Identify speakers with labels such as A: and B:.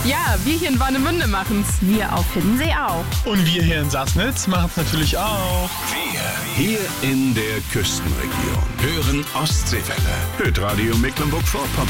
A: Ja, wir hier in Warnemünde machen's.
B: Wir auf Hiddensee auch.
C: Und wir hier in Sassnitz machen's natürlich auch.
D: Wir hier in der Küstenregion hören Ostseewelle. Hört Radio Mecklenburg-Vorpommern.